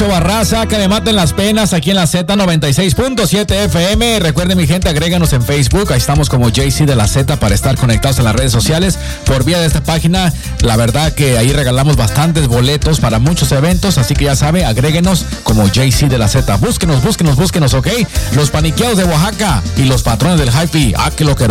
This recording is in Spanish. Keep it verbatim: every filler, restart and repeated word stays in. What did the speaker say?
Nacho Barraza, que me maten las penas aquí en la Z noventa y seis punto siete F M. Recuerden, mi gente, agréganos en Facebook. Ahí estamos como J C de la Z para estar conectados en las redes sociales por vía de esta página. La verdad que ahí regalamos bastantes boletos para muchos eventos, así que ya sabe, agréguenos como J C de la Z. Búsquenos, búsquenos, búsquenos, ¿ok? Los paniqueados de Oaxaca y los patrones del Hi-Fi. Ah, que lo que